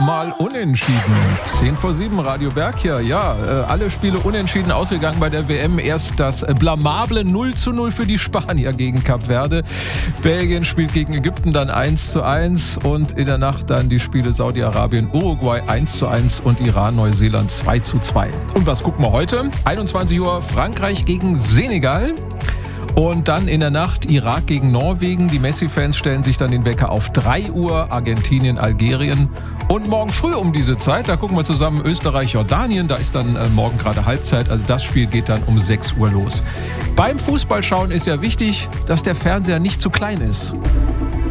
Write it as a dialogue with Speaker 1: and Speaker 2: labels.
Speaker 1: mal unentschieden. 10:07, Radio Berg hier. Ja, alle Spiele unentschieden ausgegangen bei der WM. Erst das blamable 0:0 für die Spanier gegen Kap Verde. Belgien spielt gegen Ägypten dann 1:1 und in der Nacht dann die Spiele Saudi-Arabien, Uruguay 1:1 und Iran, Neuseeland 2:2. Und was gucken wir heute? 21 Uhr Frankreich gegen Senegal. Und dann in der Nacht Irak gegen Norwegen. Die Messi-Fans stellen sich dann den Wecker auf 3 Uhr, Argentinien, Algerien. Und morgen früh um diese Zeit, da gucken wir zusammen Österreich, Jordanien. Da ist dann morgen gerade Halbzeit. Also das Spiel geht dann um 6 Uhr los. Beim Fußballschauen ist ja wichtig, dass der Fernseher nicht zu klein ist.